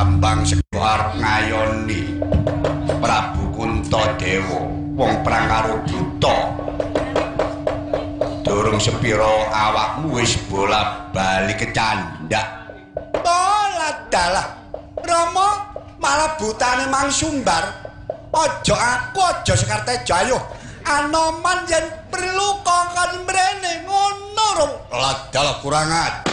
Bambang sego arep ngayoni Prabu Kuntadewa wong perang karo buta. Durung sepiro awakmu wis bola-bali kecandak. Bola dalah. Rama malah butane Mang Sumbar. Aja aku aja Sekartejo ayo. Anoman yen perlu kongkon mrene ngono ro. Lah dalah kurang ajar.